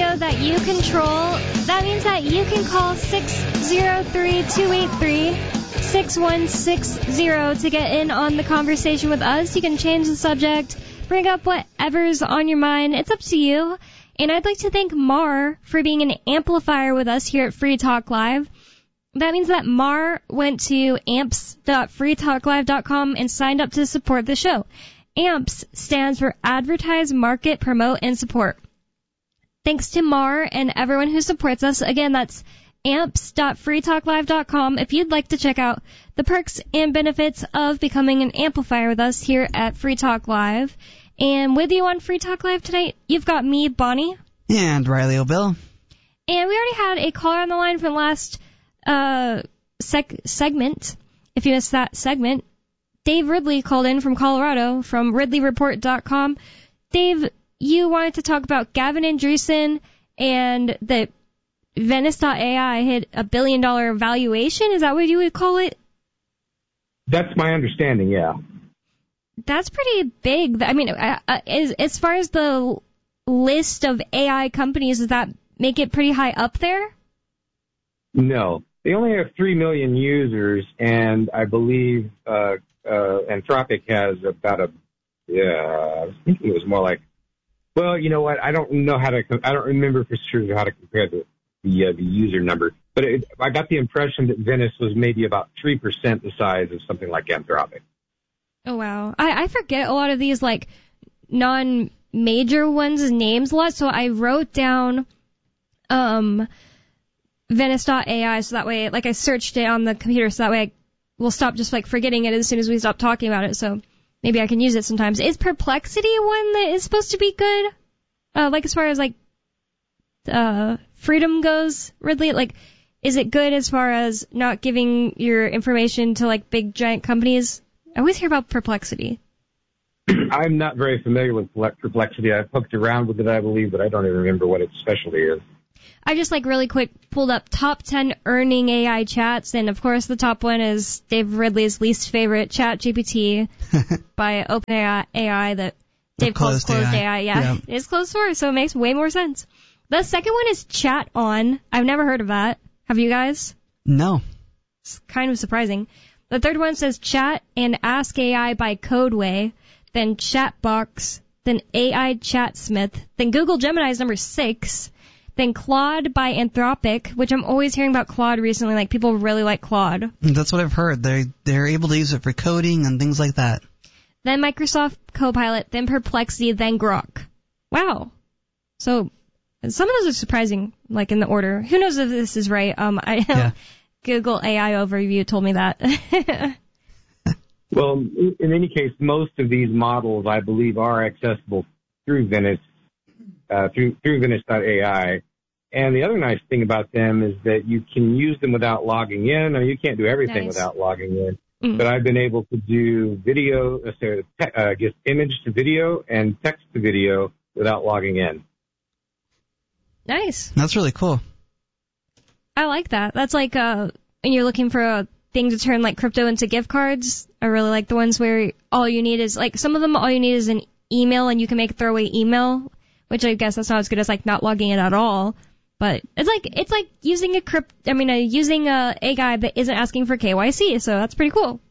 radio that you control. That means that you can call 603-283-6160 to get in on the conversation with us. You can change the subject, bring up whatever's on your mind. It's up to you. And I'd like to thank Mar for being an amplifier with us here at Free Talk Live. That means that Mar went to amps.freetalklive.com and signed up to support the show. AMPS stands for Advertise, Market, Promote, and Support. Thanks to Mar and everyone who supports us. Again, that's amps.freetalklive.com if you'd like to check out the perks and benefits of becoming an amplifier with us here at Free Talk Live. And with you on Free Talk Live tonight, you've got me, Bonnie. And Riley O'Bill. And we already had a caller on the line from the last segment. If you missed that segment, Dave Ridley called in from Colorado from RidleyReport.com. Dave, you wanted to talk about Gavin Andresen and the Venice.ai hit $1 billion valuation. Is that what you would call it? That's my understanding, yeah. That's pretty big. I mean, as far as the list of AI companies, does that make it pretty high up there? No. They only have 3 million users, and I believe Anthropic has about I was thinking it was more like, well, you know what? I don't remember for sure how to compare the user number. But I got the impression that Venice was maybe about 3% the size of something like Anthropic. Oh, wow. I forget a lot of these, like, non-major ones' names a lot, so I wrote down Venice.ai, so that way, like, I searched it on the computer, so that way I will stop just, like, forgetting it as soon as we stop talking about it, so maybe I can use it sometimes. Is Perplexity one that is supposed to be good? Like, as far as, like, freedom goes, Ridley? Like, is it good as far as not giving your information to, like, big, giant companies? I always hear about Perplexity. I'm not very familiar with Perplexity. I've poked around with it, I believe, but I don't even remember what its specialty is. I just, like, really quick pulled up top 10 earning AI chats, and, of course, the top one is Dave Ridley's least favorite, ChatGPT, by OpenAI, that Dave calls closed AI. Yeah, it's closed source, so it makes way more sense. The second one is ChatON. I've never heard of that. Have you guys? No. It's kind of surprising. The third one says Chat and Ask AI by Codeway, then Chatbox, then AI Chatsmith, then Google Gemini is number 6, then Claude by Anthropic, which I'm always hearing about Claude recently. Like, people really like Claude. That's what I've heard. They're able to use it for coding and things like that. Then Microsoft Copilot, then Perplexity, then Grok. Wow. So some of those are surprising, like in the order. Who knows if this is right? Google AI Overview told me that. Well, in any case, most of these models, I believe, are accessible through Venice, through Venice.ai. And the other nice thing about them is that you can use them without logging in. I mean, you can't do everything without logging in. But I've been able to do video, image to video and text to video without logging in. Nice. That's really cool. I like that. That's like when you're looking for a thing to turn like crypto into gift cards. I really like the ones where all you need is like some of them. All you need is an email, and you can make a throwaway email, which I guess that's not as good as like not logging in at all. But it's like using using a guy that isn't asking for KYC. So that's pretty cool.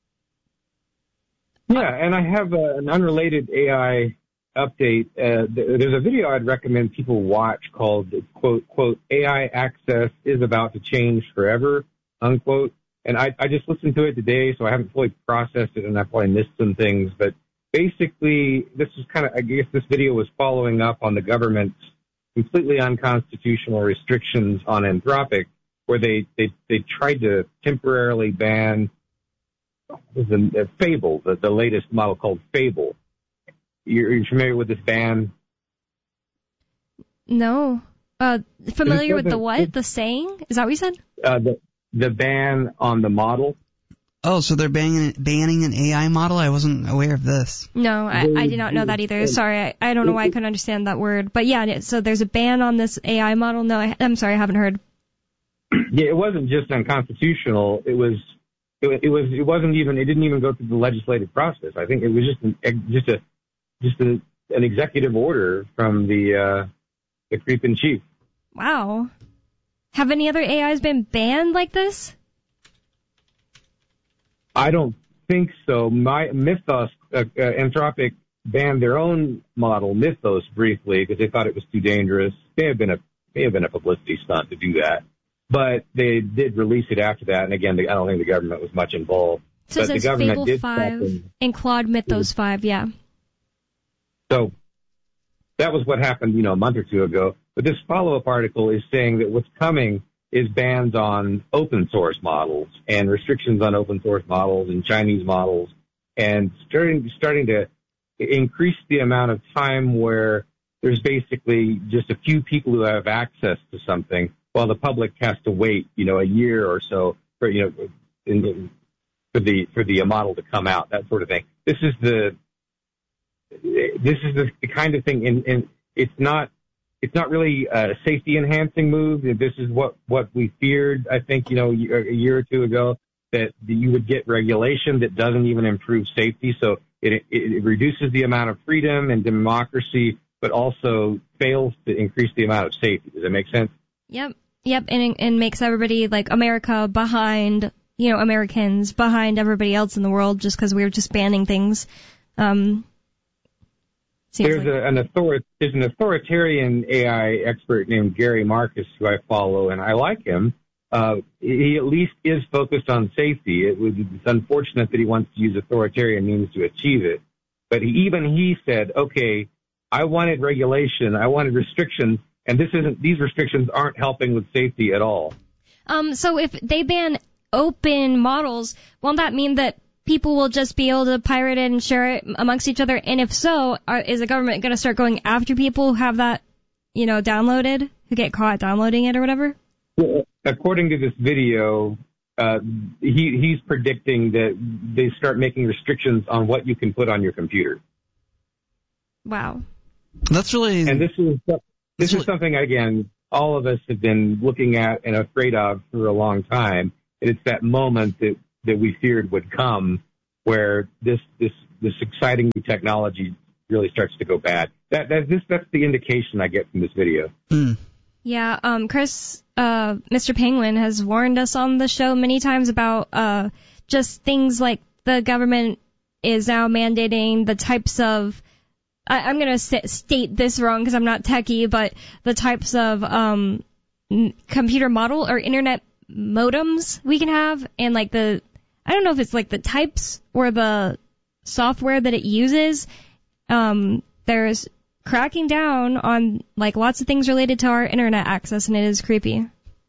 Yeah, and I have an unrelated AI update. There's a video I'd recommend people watch called, quote, AI access is about to change forever, unquote. And I just listened to it today, so I haven't fully processed it, and I probably missed some things. But basically, this is I guess this video was following up on the government's completely unconstitutional restrictions on Anthropic, where they tried to temporarily ban Fable, the latest model called Fable. You're familiar with this ban? No. Familiar with the what? The saying? Is that what you said? The ban on the model. Oh, so they're banning an AI model? I wasn't aware of this. No, I did not know that either. Sorry, I don't know why I couldn't understand that word. But yeah, so there's a ban on this AI model? No, I'm sorry, I haven't heard. Yeah, it wasn't just unconstitutional. It wasn't even. It didn't even go through the legislative process. I think it was just an executive order from the the creep in chief. Wow. Have any other AIs been banned like this? I don't think so. Mythos, Anthropic banned their own model, Mythos, briefly because they thought it was too dangerous. May have been a publicity stunt to do that, but they did release it after that. And again, I don't think the government was much involved. So but it says the government Fable did 5 and Claude Mythos 5, yeah. So that was what happened, a month or two ago. But this follow-up article is saying that what's coming is bans on open source models and restrictions on open source models and Chinese models, and starting to increase the amount of time where there's basically just a few people who have access to something while the public has to wait, a year or so for the model to come out, that sort of thing. This is the kind of thing, and it's not really a safety enhancing move. This is what we feared, I think, a year or two ago, that you would get regulation that doesn't even improve safety. So it reduces the amount of freedom and democracy, but also fails to increase the amount of safety. Does that make sense? Yep, and makes everybody like America behind, Americans behind everybody else in the world just because we're just banning things. There's an authoritarian AI expert named Gary Marcus who I follow, and I like him. He at least is focused on safety. It's unfortunate that he wants to use authoritarian means to achieve it. But he said, okay, I wanted regulation, I wanted restrictions, and these restrictions aren't helping with safety at all. So if they ban open models, won't that mean that people will just be able to pirate it and share it amongst each other? And if so, is the government going to start going after people who have that, downloaded, who get caught downloading it or whatever? Well, according to this video, he's predicting that they start making restrictions on what you can put on your computer. Wow. That's really... And this is something, again, all of us have been looking at and afraid of for a long time. And it's that moment that we feared would come where this exciting new technology really starts to go bad. That's the indication I get from this video. Mm. Yeah, Chris, Mr. Penguin has warned us on the show many times about just things like the government is now mandating the types of, I'm going to state this wrong because I'm not techie, but the types of computer model or internet modems we can have, and like I don't know if it's like the types or the software that it uses. There's cracking down on like lots of things related to our internet access, and it is creepy.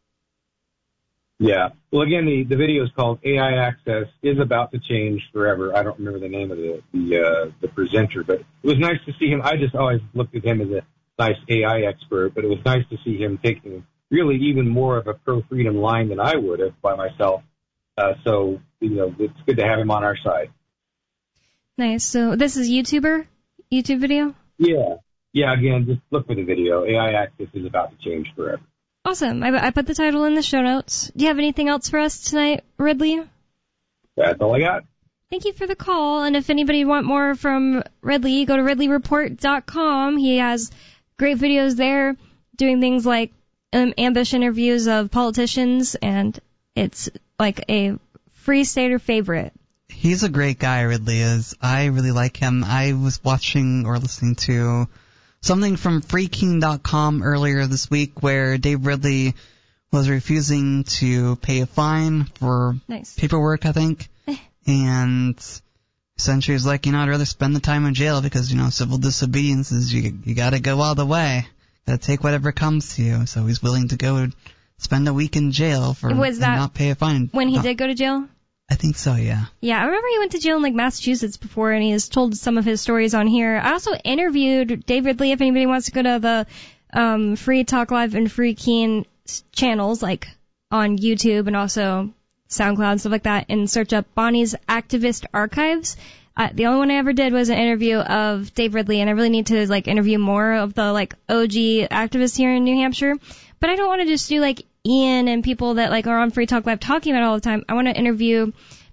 Yeah. Well, again, the video is called AI Access is About to Change Forever. I don't remember the name of the presenter, but it was nice to see him. I just always looked at him as a nice AI expert, but it was nice to see him taking really even more of a pro-freedom line than I would have by myself. So, it's good to have him on our side. Nice. So this is YouTube video? Yeah. Yeah, again, just look for the video. AI Access is About to Change Forever. Awesome. I put the title in the show notes. Do you have anything else for us tonight, Ridley? That's all I got. Thank you for the call. And if anybody want more from Ridley, go to ridleyreport.com. He has great videos there doing things like ambush interviews of politicians, and it's like a Free Stater favorite. He's a great guy, Ridley is. I really like him. I was watching or listening to something from freeking.com earlier this week where Dave Ridley was refusing to pay a fine for paperwork, I think. And essentially was like, I'd rather spend the time in jail because, civil disobedience is you got to go all the way. Got to take whatever comes to you. So he's willing to go spend a week in jail and not pay a fine. When he did go to jail? I think so, yeah. Yeah, I remember he went to jail in Massachusetts before, and he has told some of his stories on here. I also interviewed Dave Ridley. If anybody wants to go to the Free Talk Live and Free Keen channels, like on YouTube and also SoundCloud and stuff like that, and search up Bonnie's Activist Archives. The only one I ever did was an interview of Dave Ridley, and I really need to interview more of the OG activists here in New Hampshire. But I don't want to just do Ian and people that are on Free Talk Live talking about it all the time. I want to interview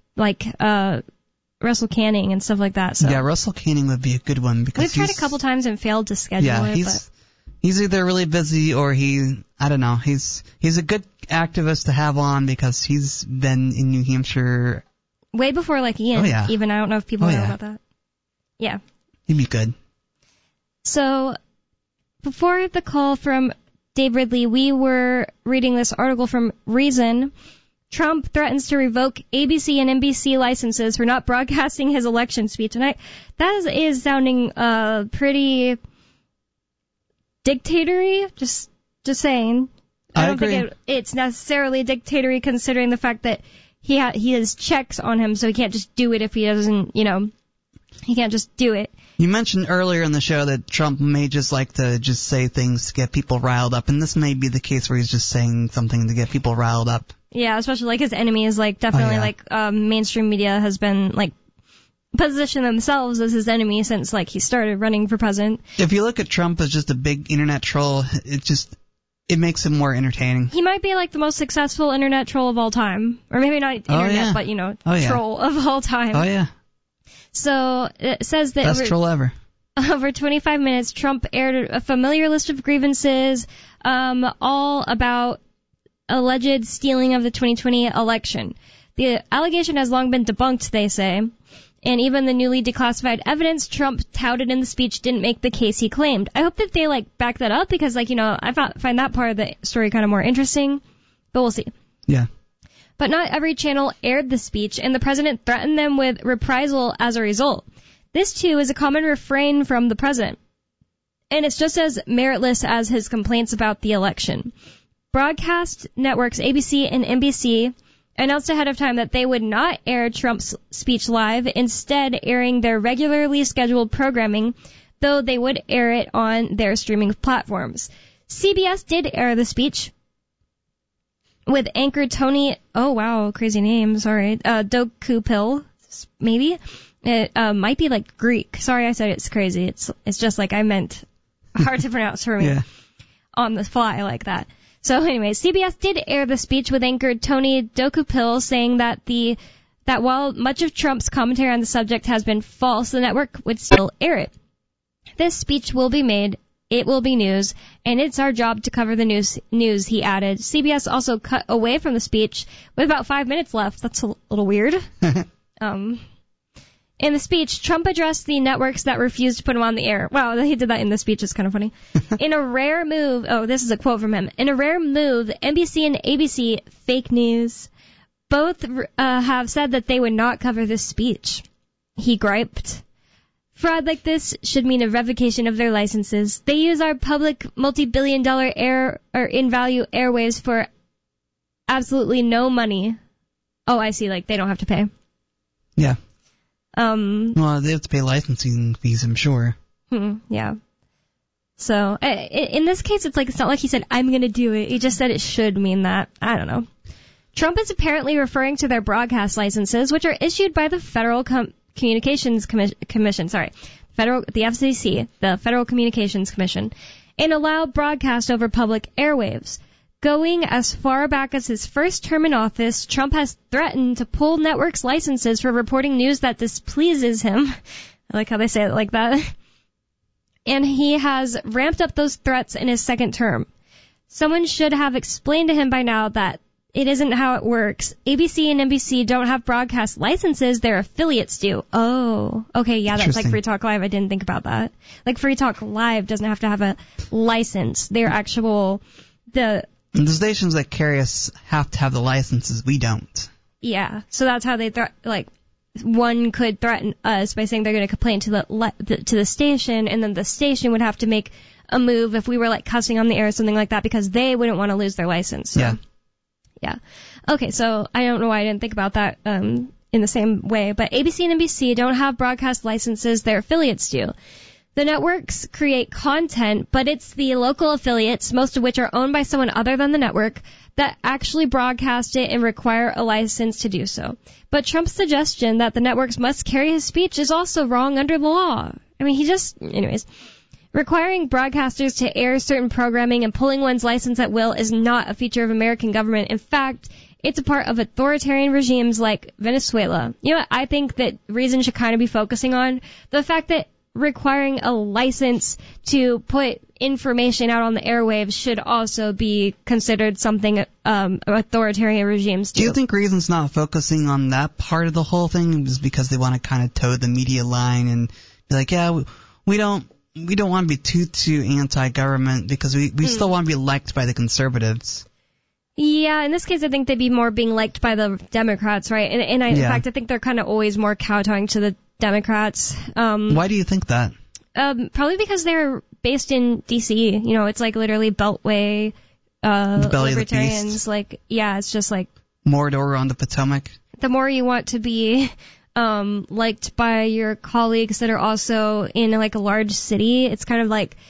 Russell Canning and stuff like that. So yeah, Russell Canning would be a good one because we've tried a couple times and failed to schedule it. He's either really busy or I don't know. He's a good activist to have on because he's been in New Hampshire way before like Ian. Oh, yeah. Even I don't know if people know about that. Yeah. He'd be good. So before the call from Dave Ridley, we were reading this article from Reason. Trump threatens to revoke ABC and NBC licenses for not broadcasting his election speech. And that is sounding pretty dictatory. Just saying. I don't agree. think it's necessarily dictatory considering the fact that he has checks on him, so he can't just do it if he doesn't, he can't just do it. You mentioned earlier in the show that Trump may just like to just say things to get people riled up, and this may be the case where he's just saying something to get people riled up. Yeah, especially like his enemies, like definitely mainstream media has been like positioned themselves as his enemy since like he started running for president. If you look at Trump as just a big internet troll, it makes him more entertaining. He might be like the most successful internet troll of all time, or maybe not internet, but troll of all time. Oh yeah. So it says that best troll ever. Over 25 minutes, Trump aired a familiar list of grievances, all about alleged stealing of the 2020 election. The allegation has long been debunked, they say, and even the newly declassified evidence Trump touted in the speech didn't make the case he claimed. I hope that they back that up because I find that part of the story kind of more interesting, but we'll see. Yeah. But not every channel aired the speech, and the president threatened them with reprisal as a result. This, too, is a common refrain from the president. And it's just as meritless as his complaints about the election. Broadcast networks ABC and NBC announced ahead of time that they would not air Trump's speech live, instead airing their regularly scheduled programming, though they would air it on their streaming platforms. CBS did air the speech, with anchor Tony, oh wow, crazy name, sorry, Dokupil, maybe? It might be like Greek. Sorry I said it's crazy. It's just like I meant hard to pronounce for me on the fly like that. So anyway, CBS did air the speech with anchor Tony Dokupil saying that while much of Trump's commentary on the subject has been false, the network would still air it. This speech will be made. It will be news, and it's our job to cover the news, he added. CBS also cut away from the speech with about 5 minutes left. That's a little weird. In the speech, Trump addressed the networks that refused to put him on the air. Wow, he did that in the speech. It's kind of funny. In a rare move, this is a quote from him. In a rare move, NBC and ABC, fake news, both have said that they would not cover this speech. He griped. Fraud like this should mean a revocation of their licenses. They use our public multi-billion-dollar in-value airwaves for absolutely no money. Oh, I see. Like, they don't have to pay. Yeah. Well, they have to pay licensing fees, I'm sure. Yeah. So, in this case, it's not like he said, I'm going to do it. He just said it should mean that. I don't know. Trump is apparently referring to their broadcast licenses, which are issued by the Federal Communications Commission, the FCC, the Federal Communications Commission, and allow broadcast over public airwaves. Going as far back as his first term in office, Trump has threatened to pull networks' licenses for reporting news that displeases him. I like how they say it like that. And he has ramped up those threats in his second term. Someone should have explained to him by now that it isn't how it works. ABC and NBC don't have broadcast licenses, their affiliates do. Oh, okay, yeah, that's like Free Talk Live. I didn't think about that. Like Free Talk Live doesn't have to have a license. They're actual, the stations that carry us have to have the licenses. We don't. Yeah, so that's how they one could threaten us by saying they're going to complain to the station, and then the station would have to make a move if we were cussing on the air or something like that because they wouldn't want to lose their license. So. Yeah. Okay, so I don't know why I didn't think about that in the same way, but ABC and NBC don't have broadcast licenses, their affiliates do. The networks create content, but it's the local affiliates, most of which are owned by someone other than the network, that actually broadcast it and require a license to do so. But Trump's suggestion that the networks must carry his speech is also wrong under the law. I mean, anyways. Requiring broadcasters to air certain programming and pulling one's license at will is not a feature of American government. In fact, it's a part of authoritarian regimes like Venezuela. You know what I think that Reason should kind of be focusing on? The fact that requiring a license to put information out on the airwaves should also be considered something authoritarian regimes do. Do you think reason's not focusing on that part of the whole thing is because they want to kind of toe the media line and be like, yeah, we don't want to be too anti-government because we still want to be liked by the conservatives? Yeah, in this case, I think they'd be more being liked by the Democrats, right? In fact, I think they're kind of always more kowtowing to the Democrats. Why do you think that? Probably because they're based in D.C. You know, it's like literally Beltway, libertarians. Like, yeah, it's just like Mordor on the Potomac. The more you want to be liked by your colleagues that are also in like a large city, it's kind of like